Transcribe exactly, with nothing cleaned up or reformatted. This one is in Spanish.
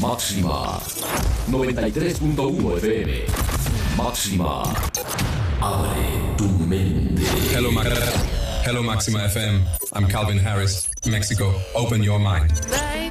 Máxima noventa y tres punto uno F M. Máxima. Abre tu mente. Hello, Ma- Hello, Maxima F M. I'm Calvin Harris, Mexico. Open your mind.